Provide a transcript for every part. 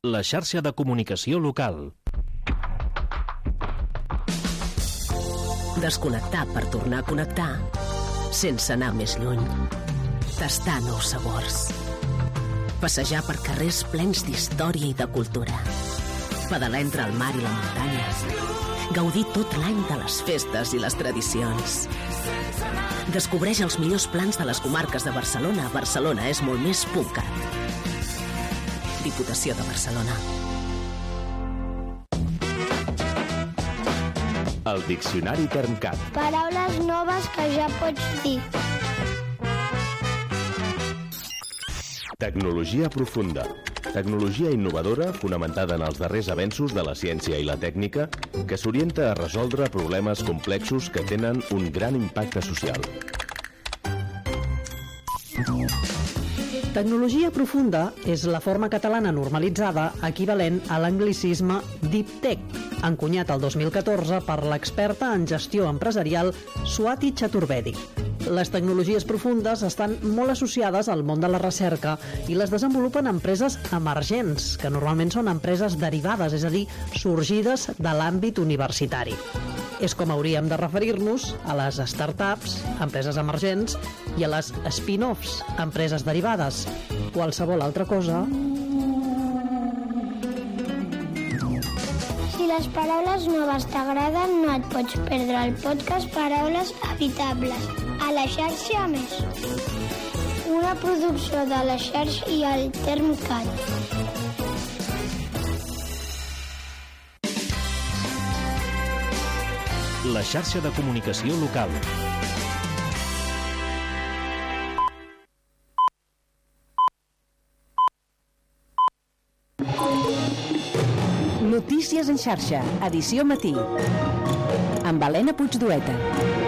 la xarxa de comunicació local. Desconnectar per tornar a connectar sense anar més lluny. Tastar nous sabors. Passejar per carrers plens d'història i de cultura. Pedalar entre el mar i la muntanya. Gaudir tot l'any de les festes i les tradicions. Descobreix els millors plans de les comarques de Barcelona. Barcelona és molt més .cat. Diputació de Barcelona. El Diccionari Termcat. Paraules noves que ja pots dir. Tecnologia profunda. Tecnologia innovadora fonamentada en els darrers avenços de la ciència i la tècnica que s'orienta a resoldre problemes complexos que tenen un gran impacte social. Tecnologia profunda és la forma catalana normalitzada equivalent a l'anglicisme Deep Tech, encunyat el 2014 per l'experta en gestió empresarial Swati Chaturvedi. Les tecnologies profundes estan molt associades al món de la recerca i les desenvolupen empreses emergents, que normalment són empreses derivades, és a dir, sorgides de l'àmbit universitari. És com hauríem de referir-nos a les startups, empreses emergents, i a les spin-offs, empreses derivades. Qualsevol altra cosa. Si les paraules noves t'agraden, no et pots perdre el podcast Paraules Habitables, a la xarxa Més. Una producció de la xarxa i el Termcat. La xarxa de comunicació local. Notícies en xarxa, edició matí. Amb Helena Puigdueta.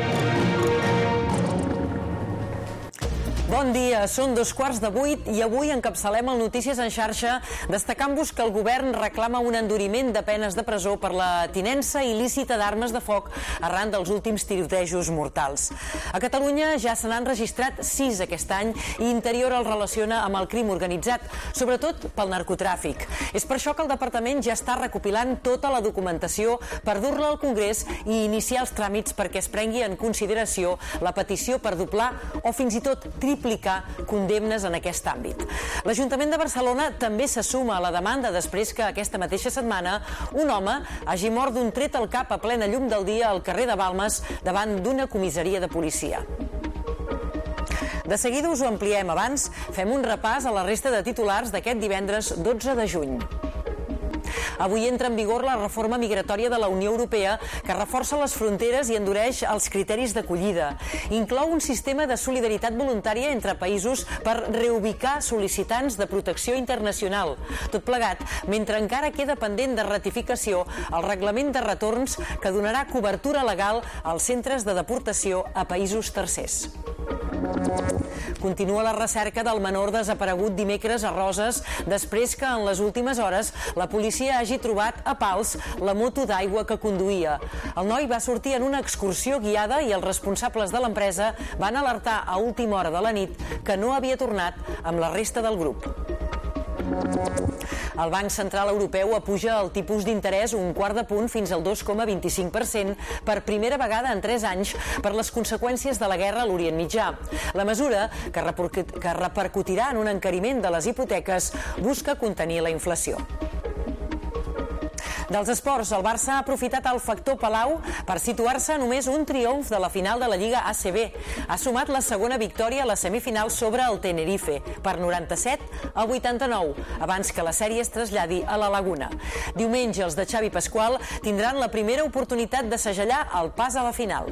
Bon dia, són 7:15 i avui encapçalem el Notícies en xarxa destacant-vos que el govern reclama un enduriment de penes de presó per la tinença il·lícita d'armes de foc arran dels últims tirotejos mortals. A Catalunya ja se n'han registrat 6 aquest any i Interior el relaciona amb el crim organitzat, sobretot pel narcotràfic. És per això que el departament ja està recopilant tota la documentació per dur-la al Congrés i iniciar els tràmits perquè es prengui en consideració la petició per doblar o fins i tot triplicar condemnes en aquest àmbit. L'Ajuntament de Barcelona també se suma a la demanda després que aquesta mateixa setmana un home hagi mort d'un tret al cap a plena llum del dia al carrer de Balmes davant d'una comissaria de policia. De seguida us ho ampliem. Abans fem un repàs a la resta de titulars d'aquest divendres 12 de juny. Avui entra en vigor la reforma migratòria de la Unió Europea que reforça les fronteres i endureix els criteris d'acollida. Inclou un sistema de solidaritat voluntària entre països per reubicar sol·licitants de protecció internacional. Tot plegat, mentre encara queda pendent de ratificació el reglament de retorns que donarà cobertura legal als centres de deportació a països tercers. Continua la recerca del menor desaparegut dimecres a Roses després que en les últimes hores la policia hagi trobat a Pals la moto d'aigua que conduïa. El noi va sortir en una excursió guiada i els responsables de l'empresa van alertar a última hora de la nit que no havia tornat amb la resta del grup. El Banc Central Europeu apuja el tipus d'interès un quart de punt fins al 2,25% per primera vegada en 3 anys per les conseqüències de la guerra a l'Orient Mitjà. La mesura, que repercutirà en un encariment de les hipoteques, busca contenir la inflació. Dels esports, el Barça ha aprofitat el factor Palau per situar-se a només un triomf de la final de la Lliga ACB. Ha sumat la segona victòria a la semifinal sobre el Tenerife, per 97-89, abans que la sèrie es traslladi a la Laguna. Diumenge, els de Xavi Pasqual tindran la primera oportunitat de segellar el pas a la final.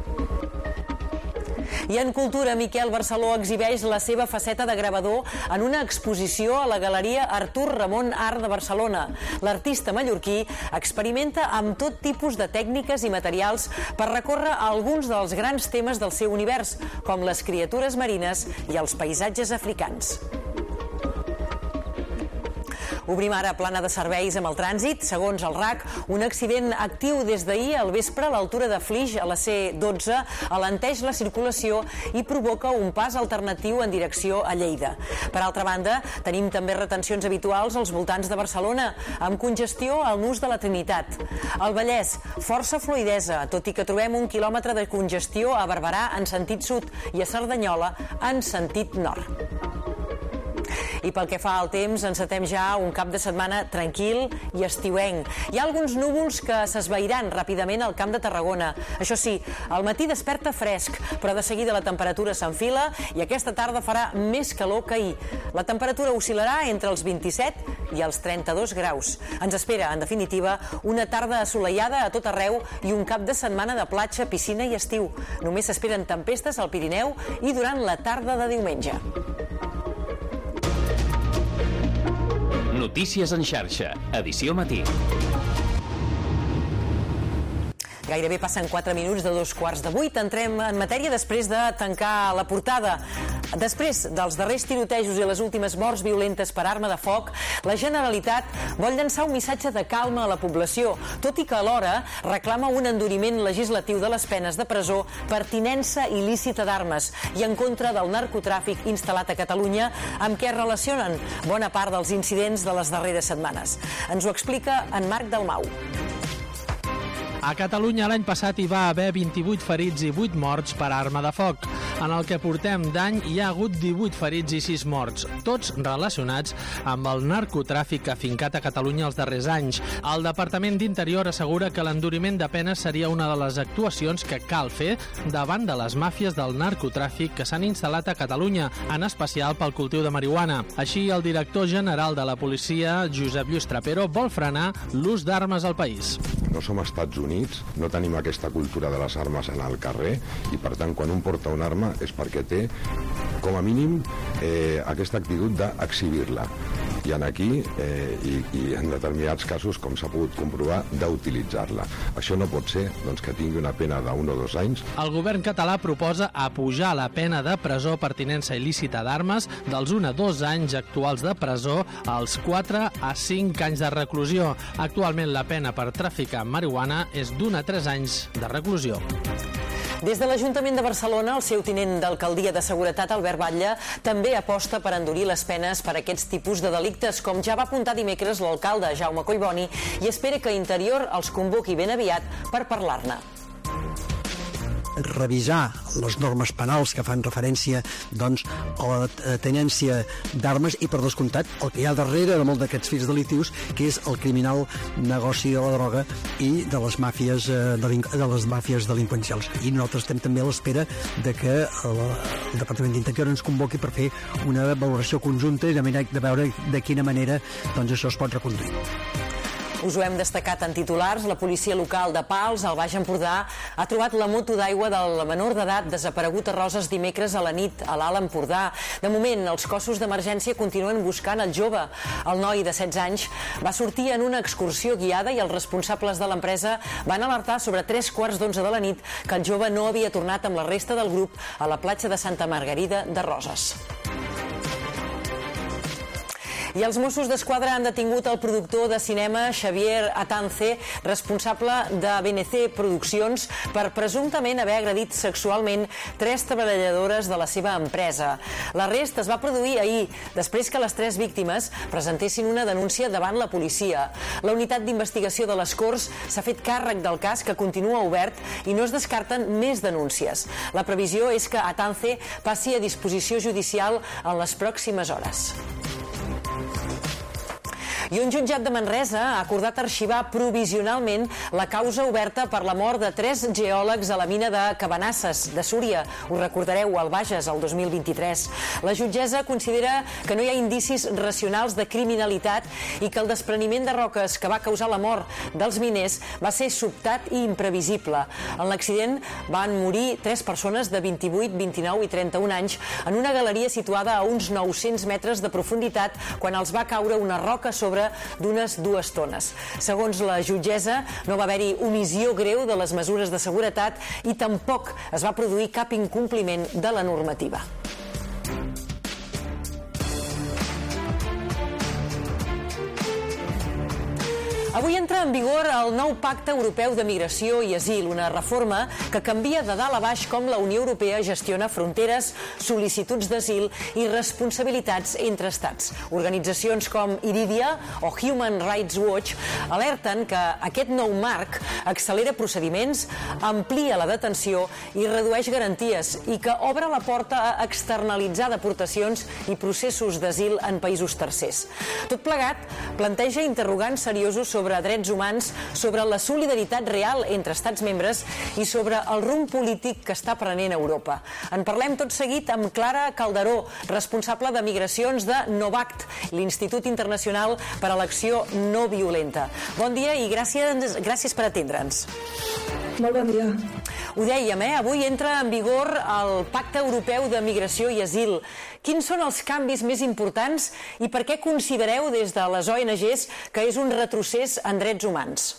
I en cultura, Miquel Barceló exhibeix la seva faceta de gravador en una exposició a la Galeria Artur Ramon Art de Barcelona. L'artista mallorquí experimenta amb tot tipus de tècniques i materials per recórrer alguns dels grans temes del seu univers, com les criatures marines i els paisatges africans. Obrim ara plana de serveis amb el trànsit. Segons el RAC, un accident actiu des d'ahir al vespre a l'altura de Flix, a la C12, alenteix la circulació i provoca un pas alternatiu en direcció a Lleida. Per altra banda, tenim també retencions habituals als voltants de Barcelona, amb congestió al nus de la Trinitat. Al Vallès, força fluïdesa, tot i que trobem 1 quilòmetre de congestió a Barberà en sentit sud i a Cerdanyola en sentit nord. I pel que fa al temps, encetem ja un cap de setmana tranquil i estiuenc. Hi ha alguns núvols que s'esvairan ràpidament al Camp de Tarragona. Això sí, al matí desperta fresc, però de seguida la temperatura s'enfila i aquesta tarda farà més calor que ahir. La temperatura oscil·larà entre els 27 i els 32 graus. Ens espera, en definitiva, una tarda assolellada a tot arreu i un cap de setmana de platja, piscina i estiu. Només s'esperen tempestes al Pirineu i durant la tarda de diumenge. Notícies en xarxa, edició matí. Gairebé passen 4 minuts de 7:15. Entrem en matèria després de tancar la portada. Després dels darrers tirotejos i les últimes morts violentes per arma de foc, la Generalitat vol llançar un missatge de calma a la població, tot i que alhora reclama un enduriment legislatiu de les penes de presó per tinença il·lícita d'armes i en contra del narcotràfic instal·lat a Catalunya, amb què es relacionen bona part dels incidents de les darreres setmanes. Ens ho explica en Marc Dalmau. A Catalunya l'any passat hi va haver 28 ferits i 8 morts per arma de foc. En el que portem d'any hi ha hagut 18 ferits i 6 morts, tots relacionats amb el narcotràfic afincat a Catalunya els darrers anys. El Departament d'Interior assegura que l'enduriment de penes seria una de les actuacions que cal fer davant de les màfies del narcotràfic que s'han instal·lat a Catalunya, en especial pel cultiu de marihuana. Així, el director general de la policia, Josep Lluís Trapero, vol frenar l'ús d'armes al país. No som Estats Units, no tenim aquesta cultura de les armes en el carrer i, per tant, quan un porta una arma és perquè té, com a mínim, aquesta actitud d'exhibir-la. I aquí, i en determinats casos, com s'ha pogut comprovar, d'utilitzar-la. Això no pot ser que tingui una pena d'1 o 2 anys. El govern català proposa apujar la pena de presó per tinença il·lícita d'armes dels 1 a 2 anys actuals de presó als 4 a 5 anys de reclusió. Actualment la pena per traficar marihuana és d'1 a 3 anys de reclusió. Des de l'Ajuntament de Barcelona, el seu tinent d'alcaldia de seguretat, Albert Batlle, també aposta per endurir les penes per a aquests tipus de delictes, com ja va apuntar dimecres l'alcalde Jaume Collboni, i espera que Interior els convoqui ben aviat per parlar-ne. Revisar les normes penals que fan referència a la tenència d'armes i, per descomptat, el que hi ha darrere de molts d'aquests fets delictius, que és el criminal negoci de la droga i de les màfies delinqüencials. I nosaltres estem també a l'espera de que el Departament d'Interior ens convoqui per fer una valoració conjunta i de veure de quina manera això es pot reconduir. Us ho hem destacat en titulars. La policia local de Pals, al Baix Empordà, ha trobat la moto d'aigua del menor d'edat desaparegut a Roses dimecres a la nit a l'Alt Empordà. De moment, els cossos d'emergència continuen buscant el jove. El noi de 16 anys va sortir en una excursió guiada i els responsables de l'empresa van alertar sobre 3:15 de la nit que el jove no havia tornat amb la resta del grup a la platja de Santa Margarida de Roses. I els Mossos d'Esquadra han detingut el productor de cinema Xavier Atance, responsable de BNC Produccions, per presumptament haver agredit sexualment 3 treballadores de la seva empresa. L'arrest es va produir ahir, després que les 3 víctimes presentessin una denúncia davant la policia. La unitat d'investigació de les Corts s'ha fet càrrec del cas, que continua obert, i no es descarten més denúncies. La previsió és que Atance passi a disposició judicial en les pròximes hores. I un jutjat de Manresa ha acordat arxivar provisionalment la causa oberta per la mort de 3 geòlegs a la mina de Cabanasses, de Súria. Ho recordareu, al Bages, el 2023. La jutgessa considera que no hi ha indicis racionals de criminalitat i que el despreniment de roques que va causar la mort dels miners va ser sobtat i imprevisible. En l'accident van morir 3 persones de 28, 29 i 31 anys en una galeria situada a uns 900 metres de profunditat quan els va caure una roca sobre d'unes 2 tones. Segons la jutgessa, no va haver-hi omissió greu de les mesures de seguretat i tampoc es va produir cap incompliment de la normativa. Avui entra en vigor el nou Pacte Europeu de Migració i Asil, una reforma que canvia de dalt a baix com la Unió Europea gestiona fronteres, sol·licituds d'asil i responsabilitats entre estats. Organitzacions com Iridia o Human Rights Watch alerten que aquest nou marc accelera procediments, amplia la detenció i redueix garanties i que obre la porta a externalitzar deportacions i processos d'asil en països tercers. Tot plegat planteja interrogants seriosos sobre drets humans, sobre la solidaritat real entre estats membres i sobre el rumb polític que està prenent Europa. En parlem tot seguit amb Clara Calderó, responsable de migracions de Novact, l'Institut Internacional per a l'Acció No Violenta. Bon dia i gràcies per atendre'ns. Molt bon dia. Ho dèiem, avui entra en vigor el Pacte Europeu de Migració i Asil. Quins són els canvis més importants i per què considereu des de les ONGs que és un retrocés en drets humans?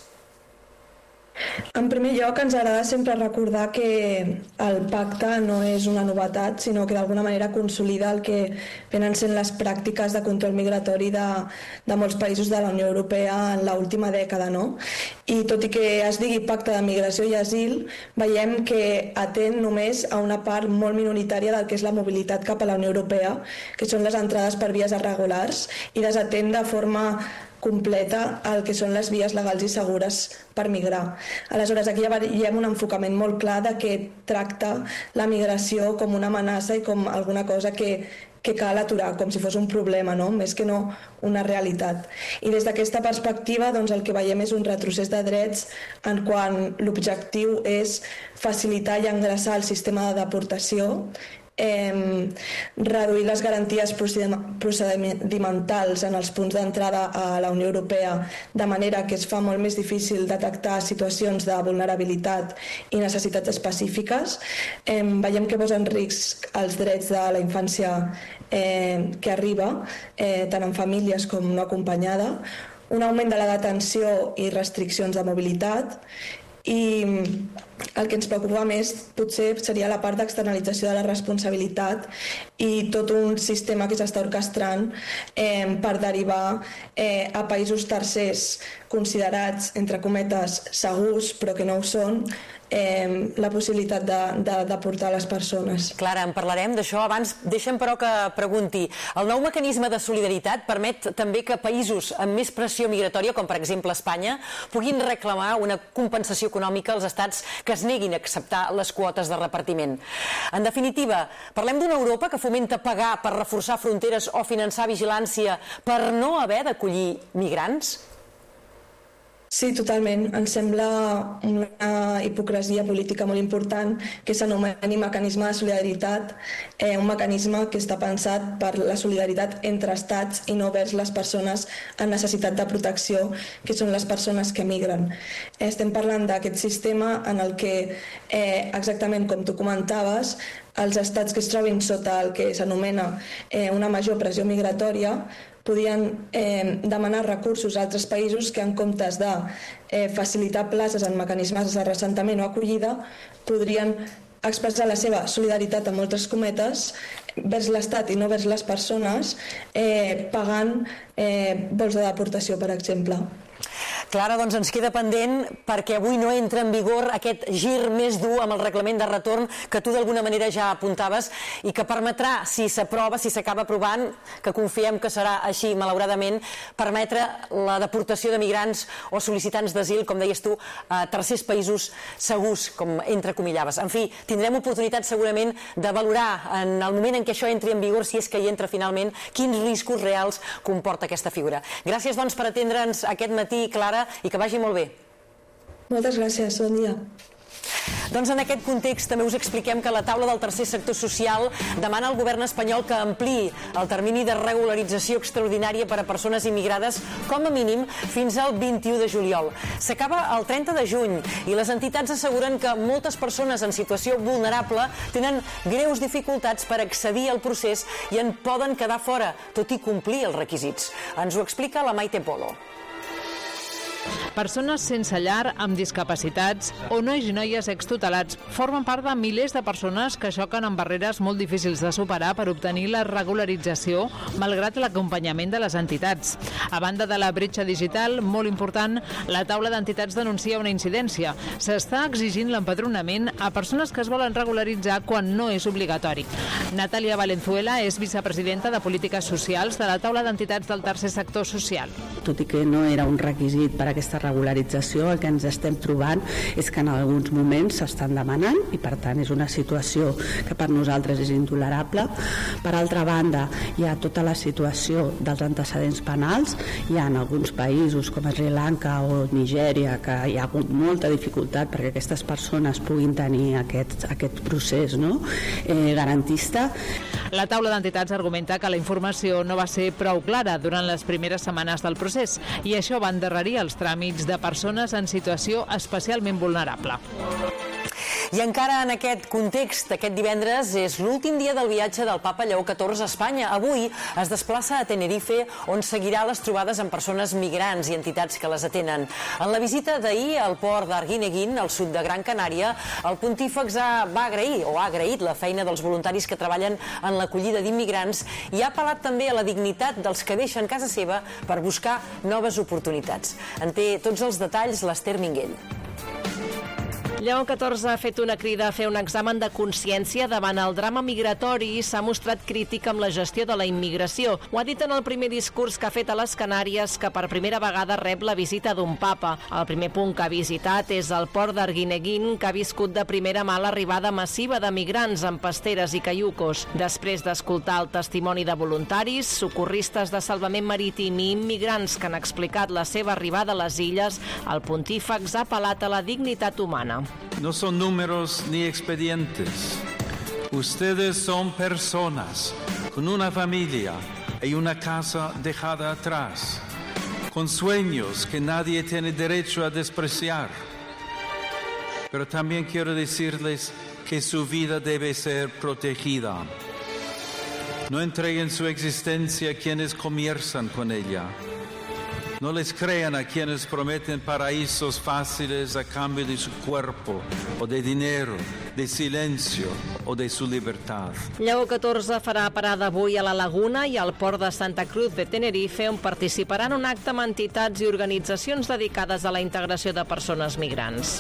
En primer lloc, ens agrada sempre recordar que el pacte no és una novetat, sinó que d'alguna manera consolida el que venen sent les pràctiques de control migratori de molts països de la Unió Europea en l'última dècada, no? I tot i que es digui Pacte de Migració i Asil, veiem que atén només a una part molt minoritària del que és la mobilitat cap a la Unió Europea, que són les entrades per vies irregulars, i desatén de forma completa el que són les vies legals i segures per migrar. Aleshores, aquí ja veiem un enfocament molt clar de que tracta la migració com una amenaça i com alguna cosa que cal aturar, com si fos un problema, no? Més que no una realitat. I des d'aquesta perspectiva, doncs, el que veiem és un retrocés de drets en quan l'objectiu és facilitar i engreixar el sistema de deportació, reduir les garanties procedimentals en els punts d'entrada a la Unió Europea, de manera que es fa molt més difícil detectar situacions de vulnerabilitat i necessitats específiques. Veiem que posa en risc els drets de la infància que arriba, tant en famílies com no acompanyada, un augment de la detenció i restriccions de mobilitat, i el que ens preocupa més potser seria la part d'externalització de la responsabilitat i tot un sistema que s'està orquestrant per derivar a països tercers considerats, entre cometes, segurs, però que no ho són, la possibilitat de deportar les persones. Clara, en parlarem d'això. Abans, deixa'm però que pregunti. El nou mecanisme de solidaritat permet també que països amb més pressió migratòria, com per exemple Espanya, puguin reclamar una compensació econòmica als estats que es neguin a acceptar les quotes de repartiment. En definitiva, parlem d'una Europa que fomenta pagar per reforçar fronteres o finançar vigilància per no haver d'acollir migrants? Sí, totalment. Ens sembla una hipocresia política molt important que s'anomeni mecanisme de solidaritat, un mecanisme que està pensat per la solidaritat entre estats i no vers les persones en necessitat de protecció, que són les persones que migren. Estem parlant d'aquest sistema en el que, exactament com tu comentaves, els estats que es trobin sota el que s'anomena una major pressió migratòria podien demanar recursos a altres països que, en comptes de facilitar places en mecanismes de reassentament o acollida, podrien expressar la seva solidaritat, amb moltes cometes, vers l'Estat i no vers les persones, pagant vols de deportació, per exemple. Clara, doncs ens queda pendent perquè avui no entra en vigor aquest gir més dur amb el reglament de retorn que tu d'alguna manera ja apuntaves i que permetrà, si s'aprova, si s'acaba aprovant, que confiem que serà així, malauradament, permetre la deportació de migrants o sol·licitants d'asil, com deies tu, a tercers països segurs, com entrecomillaves. En fi, tindrem oportunitat segurament de valorar en el moment en què això entri en vigor, si és que hi entra finalment, quins riscos reals comporta aquesta figura. Gràcies, doncs, per atendre'ns aquest matí, Clara, i que vagi molt bé. Moltes gràcies, bon dia. Doncs en aquest context també us expliquem que la taula del tercer sector social demana al govern espanyol que ampliï el termini de regularització extraordinària per a persones immigrades com a mínim fins al 21 de juliol. S'acaba el 30 de juny i les entitats asseguren que moltes persones en situació vulnerable tenen greus dificultats per accedir al procés i en poden quedar fora, tot i complir els requisits. Ens ho explica la Maite Polo. Persones sense llar, amb discapacitats o nois i noies extutelats formen part de milers de persones que xoquen amb barreres molt difícils de superar per obtenir la regularització malgrat l'acompanyament de les entitats. A banda de la bretxa digital, molt important, la taula d'entitats denuncia una incidència. S'està exigint l'empadronament a persones que es volen regularitzar quan no és obligatori. Natàlia Valenzuela és vicepresidenta de Polítiques Socials de la taula d'entitats del tercer sector social. Tot i que no era un requisit per a aquesta regularització, el que ens estem trobant és que en alguns moments s'estan demanant i per tant és una situació que per nosaltres és intolerable. Per altra banda, hi ha tota la situació dels antecedents penals. Hi ha en alguns països com Sri Lanka o Nigèria que hi ha hagut molta dificultat perquè aquestes persones puguin tenir aquest procés garantista. La taula d'entitats argumenta que la informació no va ser prou clara durant les primeres setmanes del procés i això va endarrerir els tràmits de persones en situació especialment vulnerable. I encara en aquest context, aquest divendres és l'últim dia del viatge del Papa Lleó XIV a Espanya. Avui es desplaça a Tenerife, on seguirà les trobades amb persones migrants i entitats que les atenen. En la visita d'ahir al port d'Arguineguín, al sud de Gran Canària, el pontífex ha agraït la feina dels voluntaris que treballen en l'acollida d'immigrants i ha apel·lat també a la dignitat dels que deixen casa seva per buscar noves oportunitats. En té tots els detalls l'Ester Minguell. Lleó XIV ha fet una crida a fer un examen de consciència davant el drama migratori i s'ha mostrat crític amb la gestió de la immigració. Ho ha dit en el primer discurs que ha fet a les Canàries, que per primera vegada rep la visita d'un papa. El primer punt que ha visitat és el port d'Arguineguín, que ha viscut de primera mà l'arribada massiva de migrants amb pasteres i caiucos. Després d'escoltar el testimoni de voluntaris, socorristes de salvament marítim i immigrants que han explicat la seva arribada a les illes, el pontífex ha apel·lat a la dignitat humana. No son números ni expedientes. Ustedes son personas con una familia y una casa dejada atrás, con sueños que nadie tiene derecho a despreciar. Pero también quiero decirles que su vida debe ser protegida. No entreguen su existencia a quienes comienzan con ella. No les crean a quienes prometen paraísos fáciles a cambio de su cuerpo, o de dinero, de silencio o de su libertad. Lleó XIV farà parada avui a la Laguna i al port de Santa Cruz de Tenerife, on participarà en un acte amb entitats i organitzacions dedicades a la integració de persones migrants.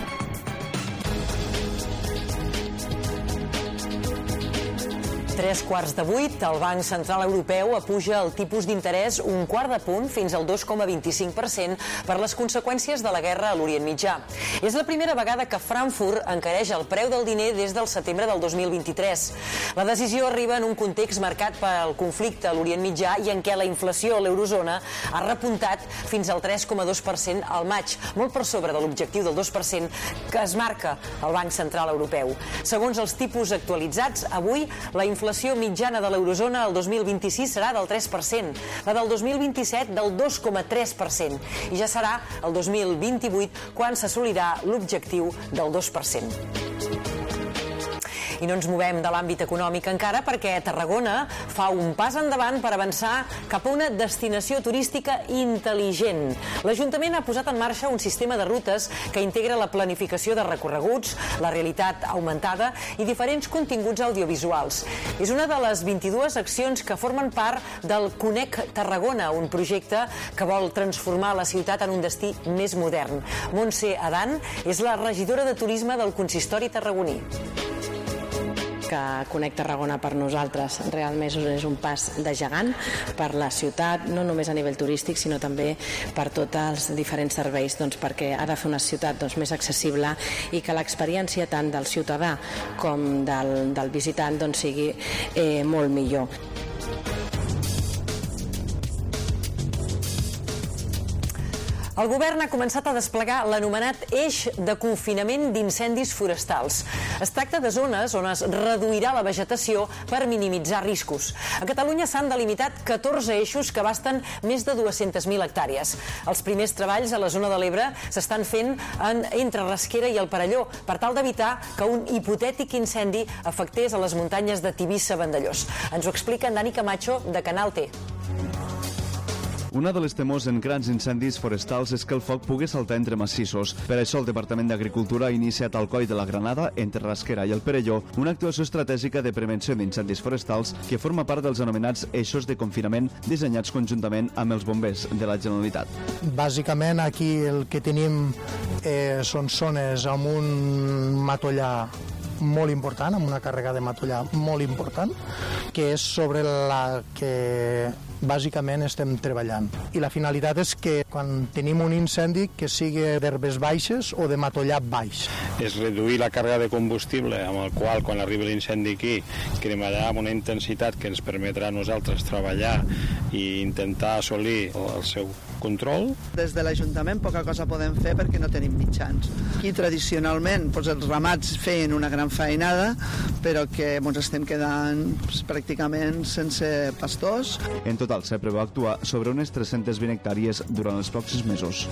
7:15, el Banc Central Europeu apuja el tipus d'interès un quart de punt fins al 2,25% per les conseqüències de la guerra a l'Orient Mitjà. És la primera vegada que Frankfurt encareix el preu del diner des del setembre del 2023. La decisió arriba en un context marcat pel conflicte a l'Orient Mitjà i en què la inflació a l'eurozona ha repuntat fins al 3,2% al maig, molt per sobre de l'objectiu del 2% que es marca el Banc Central Europeu. Segons els tipus actualitzats, avui la inflació mitjana de l'eurozona el 2026 serà del 3%, la del 2027 del 2,3% i ja serà el 2028 quan s'assolirà l'objectiu del 2%. I no ens movem de l'àmbit econòmic encara perquè Tarragona fa un pas endavant per avançar cap a una destinació turística intel·ligent. L'Ajuntament ha posat en marxa un sistema de rutes que integra la planificació de recorreguts, la realitat augmentada i diferents continguts audiovisuals. És una de les 22 accions que formen part del Conec Tarragona, un projecte que vol transformar la ciutat en un destí més modern. Montse Adan és la regidora de turisme del consistori tarragoní. Que Conec Tarragona per nosaltres realment és un pas de gegant per la ciutat, no només a nivell turístic, sinó també per tots els diferents serveis, perquè ha de fer una ciutat més accessible i que l'experiència tant del ciutadà com del visitant sigui molt millor. El govern ha començat a desplegar l'anomenat eix de confinament d'incendis forestals. Es tracta de zones on es reduirà la vegetació per minimitzar riscos. A Catalunya s'han delimitat 14 eixos que abasten més de 200.000 hectàrees. Els primers treballs a la zona de l'Ebre s'estan fent entre Rasquera i el Perelló per tal d'evitar que un hipotètic incendi afectés a les muntanyes de Tivissa-Vandellòs. Ens ho explica en Dani Camacho, de Canal T. Una de les temors en grans incendis forestals és que el foc pugui saltar entre massissos. Per això el Departament d'Agricultura ha iniciat al Coll de la Granada, entre Rasquera i el Perelló, una actuació estratègica de prevenció d'incendis forestals que forma part dels anomenats eixos de confinament dissenyats conjuntament amb els bombers de la Generalitat. Bàsicament aquí el que tenim són zones amb un matollar molt important, amb una càrrega de matollar molt important, que és sobre la que bàsicament estem treballant. I la finalitat és que quan tenim un incendi que sigui d'herbes baixes o de matollar baix. És reduir la càrrega de combustible amb el qual quan arribi l'incendi aquí cremarà amb una intensitat que ens permetrà a nosaltres treballar i intentar assolir el seu control. Des de l'Ajuntament poca cosa podem fer perquè no tenim mitjans. Aquí tradicionalment els ramats feien una gran feinada, però que ens estem quedant pràcticament sense pastors. En total, se preveu actuar sobre unes 320 hectàrees durant els pròxims mesos.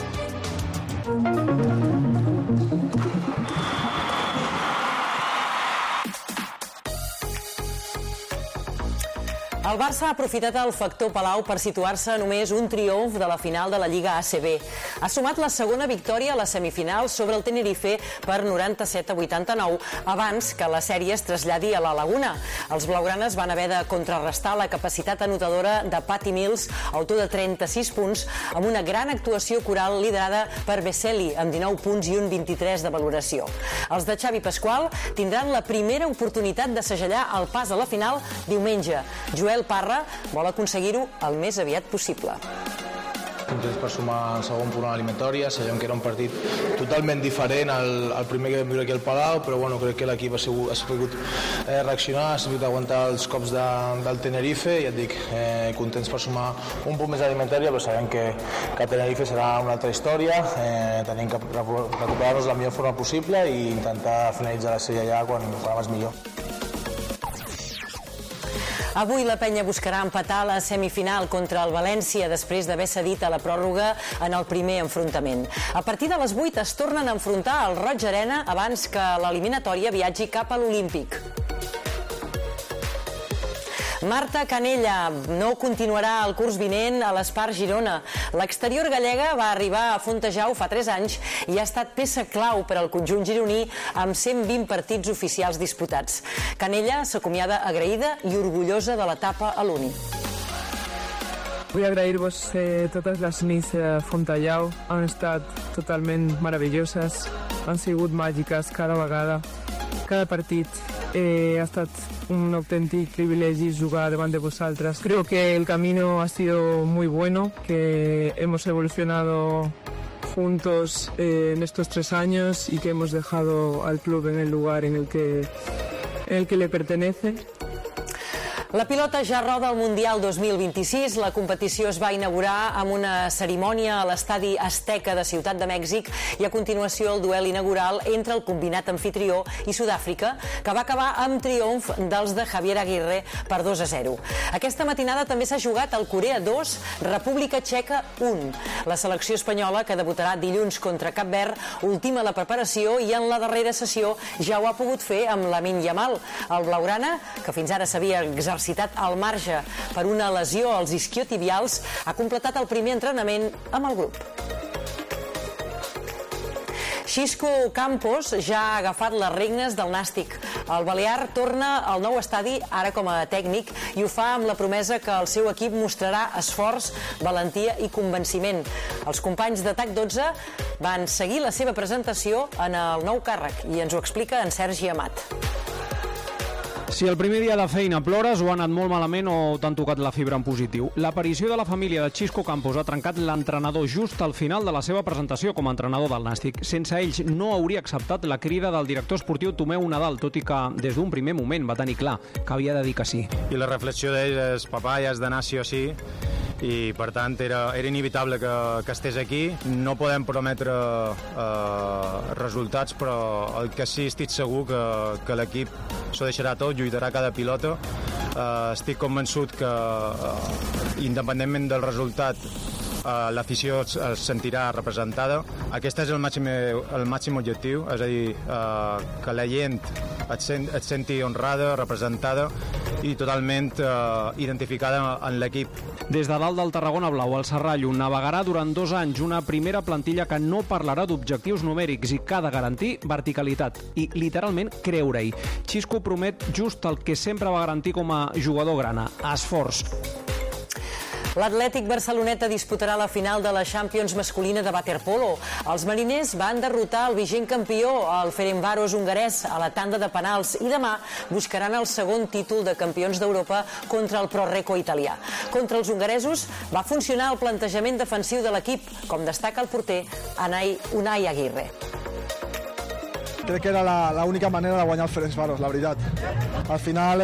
El Barça ha aprofitat el factor Palau per situar-se a només un triomf de la final de la Lliga ACB. Ha sumat la segona victòria a la semifinal sobre el Tenerife per 97-89, abans que la sèrie es traslladi a la Laguna. Els blaugranes van haver de contrarrestar la capacitat anotadora de Patty Mills, autor de 36 punts, amb una gran actuació coral liderada per Vesely, amb 19 punts i un 23 de valoració. Els de Xavi Pasqual tindran la primera oportunitat de segellar el pas a la final diumenge. Joel Parra vol aconseguir-ho el més aviat possible. Contents per sumar el segon punt a l'eliminatòria. Sabem que era un partit totalment diferent al primer que vam viure aquí al Palau, però bueno, crec que l'equip ha sabut reaccionar, ha sabut aguantar els cops del Tenerife, i et dic, contents per sumar un punt més a l'eliminatòria, però sabem que Tenerife serà una altra història. Tenim que recuperar-nos de la millor forma possible i intentar finalitzar la sèrie ja quan abans millor. Avui la penya buscarà empatar la semifinal contra el València després d'haver cedit a la pròrroga en el primer enfrontament. A partir de les 8 es tornen a enfrontar al Roig Arena abans que l'eliminatòria viatgi cap a l'Olímpic. Marta Canella no continuarà el curs vinent a l'Espar Girona. L'exterior gallega va arribar a Fontejau fa 3 anys i ha estat peça clau per al conjunt gironí amb 120 partits oficials disputats. Canella s'acomiada agraïda i orgullosa de l'etapa a l'Uni. Vull agrair-vos totes les nits a Fontejau. Han estat totalment meravelloses, han sigut màgiques cada vegada. Cada partit ha estat un auténtico privilegio jugar delante de vosotras. Creo que el camino ha sido muy bueno, que hemos evolucionado juntos en estos 3 años y que hemos dejado al club en el lugar en el que le pertenece. La pilota ja roda el Mundial 2026. La competició es va inaugurar amb una cerimònia a l'estadi Azteca de Ciutat de Mèxic i a continuació el duel inaugural entre el combinat anfitrió i Sud-àfrica, que va acabar amb triomf dels de Javier Aguirre per 2-0. Aquesta matinada també s'ha jugat el Corea 2, República Txeca 1. La selecció espanyola, que debutarà dilluns contra Cap Verd, ultima la preparació i en la darrera sessió ja ho ha pogut fer amb Lamine Yamal. El blaugrana, que fins ara s'havia exercitat al marge per una lesió als isquiotibials, ha completat el primer entrenament amb el grup. Xisco Campos ja ha agafat les regnes del Nàstic. El balear torna al nou estadi ara com a tècnic i ho fa amb la promesa que el seu equip mostrarà esforç, valentia i convenciment. Els companys de TAC 12 van seguir la seva presentació en el nou càrrec i ens ho explica en Sergi Amat. Si el primer dia de feina plores o ha anat molt malament o t'han tocat la fibra en positiu, l'aparició de la família de Xisco Campos ha trencat l'entrenador just al final de la seva presentació com a entrenador del Nàstic. Sense ells no hauria acceptat la crida del director esportiu Tomeu Nadal, tot i que des d'un primer moment va tenir clar que havia de dir que sí. I la reflexió d'ell és: papà, ja has d'anar sí o sí, i per tant era inevitable que estés aquí. No podem prometre resultats, però el que sí estic segur que l'equip s'ho deixarà tot, lluitarà cada pilota. Estic convençut que independentment del resultat l'afició es sentirà representada. Aquest és el màxim objectiu, és a dir, que la gent et senti honrada, representada, i totalment identificada en l'equip. Des de dalt del Tarragona Blau, el Serrallo navegarà durant 2 anys una primera plantilla que no parlarà d'objectius numèrics i que ha de garantir verticalitat i, literalment, creure-hi. Xisco promet just el que sempre va garantir com a jugador grana, esforç. L'Atlètic Barceloneta disputarà la final de la Champions masculina de waterpolo. Els mariners van derrotar el vigent campió, el Ferencváros hongarès, a la tanda de penals i demà buscaran el segon títol de campions d'Europa contra el ProReco italià. Contra els hongaresos va funcionar el plantejament defensiu de l'equip, com destaca el porter Unai Aguirre. Crec que era l'única manera de guanyar el Ferencváros, la veritat. Al final,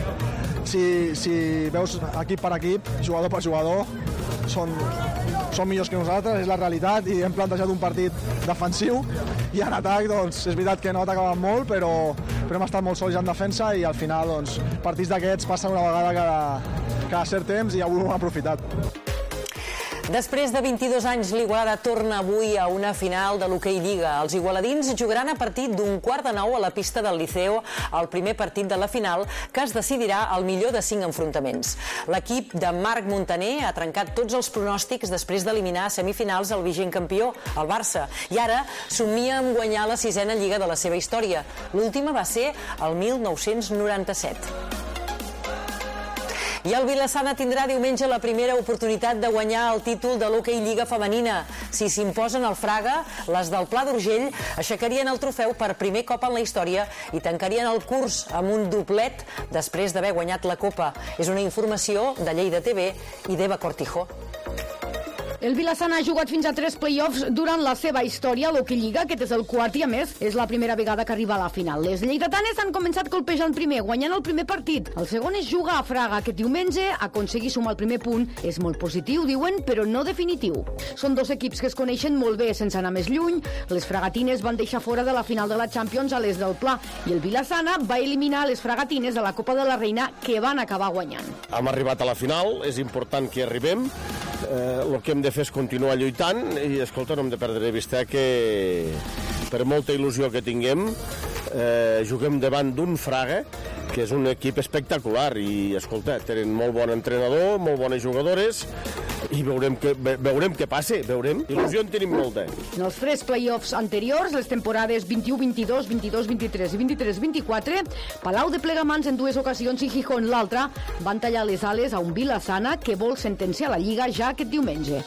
si veus equip per equip, jugador per jugador, són millors que nosaltres, és la realitat, i hem plantejat un partit defensiu, i en atac, doncs, és veritat que no atacàvem molt, però hem estat molt sòlids en defensa, i al final, doncs, partits d'aquests passen una vegada cada cert temps, i avui ho hem aprofitat. Després de 22 anys, l'Igualada torna avui a una final de l'Hoquei Lliga. Els igualadins jugaran a partir d'8:45 a la pista del Liceo el primer partit de la final, que es decidirà al millor de 5 enfrontaments. L'equip de Marc Montaner ha trencat tots els pronòstics després d'eliminar a semifinals el vigent campió, el Barça, i ara somnia amb guanyar la 6a Lliga de la seva història. L'última va ser el 1997. I el Vilassana tindrà diumenge la primera oportunitat de guanyar el títol de l'Hoquei Lliga femenina. Si s'imposen al Fraga, les del Pla d'Urgell aixecarien el trofeu per primer cop en la història i tancarien el curs amb un doblet després d'haver guanyat la Copa. És una informació de Lleida TV i d'Eva Cortijo. El Vilassana ha jugat fins a 3 play-offs durant la seva història a l'Hoquei Lliga. Aquest és el quart i, a més, és la primera vegada que arriba a la final. Les lleidatanes han començat colpejant primer, guanyant el primer partit. El segon és jugar a Fraga aquest diumenge. Aconseguir sumar el primer punt és molt positiu, diuen, però no definitiu. Són dos equips que es coneixen molt bé sense anar més lluny. Les fragatines van deixar fora de la final de la Champions a les del Pla i el Vilassana va eliminar les fragatines de la Copa de la Reina, que van acabar guanyant. Hem arribat a la final, és important que arribem. El que hem de fer és continuar lluitant i, escolta, no hem de perdre de vista que per molta il·lusió que tinguem juguem davant d'un Fraga que és un equip espectacular i, escolta, tenen molt bon entrenador, molt bones jugadores i veurem què passa, veurem. Il·lusió en tenim molta. En els 3 play-offs anteriors, les temporades 21-22, 22-23 i 23-24, Palau de Plegamans en 2 ocasions i Gijón l'altra van tallar les ales a un Vilassana que vol sentenciar la Lliga ja aquest diumenge.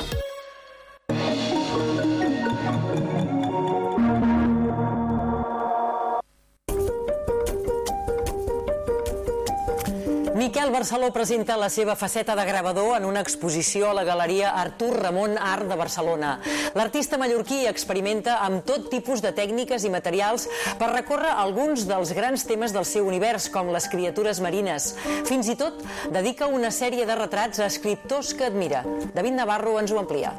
Miquel Barceló presenta la seva faceta de gravador en una exposició a la Galeria Artur Ramon Art de Barcelona. L'artista mallorquí experimenta amb tot tipus de tècniques i materials per recórrer alguns dels grans temes del seu univers, com les criatures marines. Fins i tot dedica una sèrie de retrats a escriptors que admira. David Navarro ens ho amplia.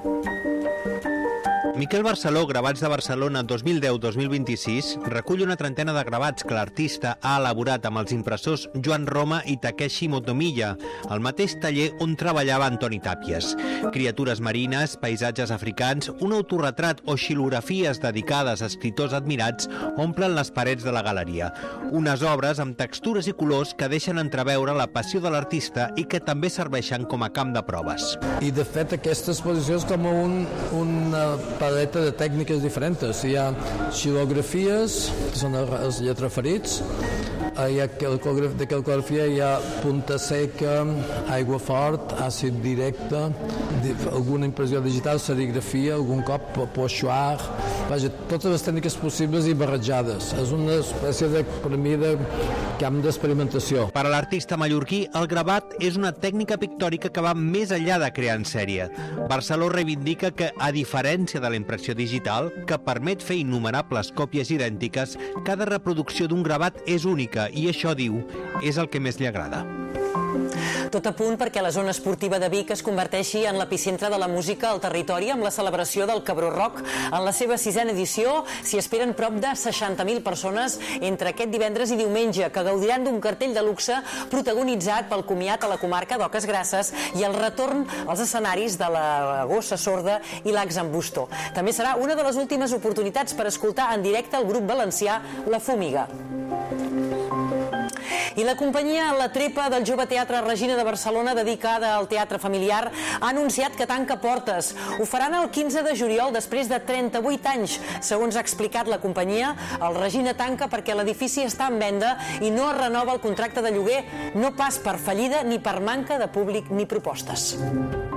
Miquel Barceló, Gravats de Barcelona 2010-2026, recull una trentena de gravats que l'artista ha elaborat amb els impressors Joan Roma i Takeshi Motomiya, al mateix taller on treballava Antoni Tàpies. Criatures marines, paisatges africans, un autorretrat o xilografies dedicades a escriptors admirats omplen les parets de la galeria. Unes obres amb textures i colors que deixen entreveure la passió de l'artista i que també serveixen com a camp de proves. I, de fet, aquesta exposició és com una paleta de tècniques diferents. Hi ha xilografies, que són els lletraferits, hi ha de calcografia, hi ha punta seca, aigua fort, àcid directe, alguna impressió digital, serigrafia, algun cop pochoir, vaja, totes les tècniques possibles i barrejades. És una espècie de, per mi, de camp d'experimentació. Per a l'artista mallorquí, el gravat és una tècnica pictòrica que va més enllà de crear en sèrie. Barceló reivindica que, a diferència de la impressió digital, que permet fer innumerables còpies idèntiques, cada reproducció d'un gravat és única i això, diu, és el que més li agrada. Tot a punt perquè la zona esportiva de Vic es converteixi en l'epicentre de la música al territori amb la celebració del Cabró Rock. En la seva 6a edició s'hi esperen prop de 60.000 persones entre aquest divendres i diumenge, que gaudiran d'un cartell de luxe protagonitzat pel comiat a la comarca d'Oques Grasses i el retorn als escenaris de la Gossa Sorda i l'Ax en Busto. També serà una de les últimes oportunitats per escoltar en directe el grup valencià La Fúmiga. I la companyia La Trepa del Jove Teatre Regina de Barcelona, dedicada al teatre familiar, ha anunciat que tanca portes. Ho faran el 15 de juliol, després de 38 anys. Segons ha explicat la companyia, el Regina tanca perquè l'edifici està en venda i no es renova el contracte de lloguer, no pas per fallida ni per manca de públic ni propostes.